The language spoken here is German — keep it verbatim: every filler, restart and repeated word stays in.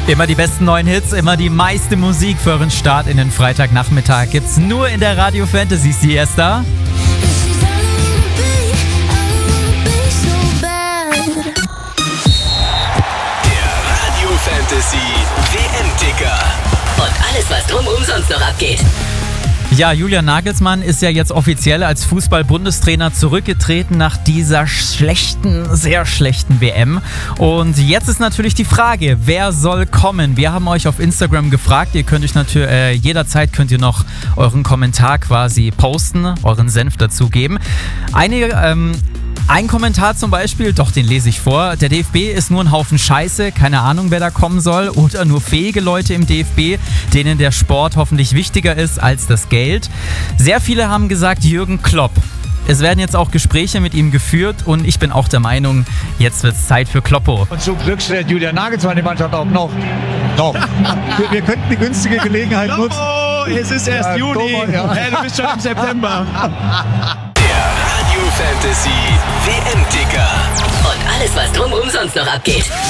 Immer die besten neuen Hits, immer die meiste Musik für euren Start in den Freitagnachmittag gibt's nur in der Radio Fantasy Siesta. Der Radio Fantasy W M-Ticker. Und alles, was drumherum sonst noch abgeht. Ja, Julian Nagelsmann ist ja jetzt offiziell als Fußball-Bundestrainer zurückgetreten nach dieser schlechten, sehr schlechten W M. Und jetzt ist natürlich die Frage, wer soll kommen? Wir haben euch auf Instagram gefragt, ihr könnt euch natürlich äh, jederzeit könnt ihr noch euren Kommentar quasi posten, euren Senf dazugeben. Einige ähm, Ein Kommentar zum Beispiel, doch den lese ich vor. Der D F B ist nur ein Haufen Scheiße, keine Ahnung, wer da kommen soll. Oder nur fähige Leute im D F B, denen der Sport hoffentlich wichtiger ist als das Geld. Sehr viele haben gesagt, Jürgen Klopp. Es werden jetzt auch Gespräche mit ihm geführt und ich bin auch der Meinung, jetzt wird es Zeit für Kloppo. Und zum Glück stellt Julian Nagelsmann die Mannschaft auch noch. noch. Wir, wir könnten die günstige Gelegenheit nutzen. Oh, es ist erst Ja, Juni. Oktober, ja. Hey, du bist schon im September. Der Radio Fantasy W M-Ticker. Und alles, was drumherum sonst noch abgeht.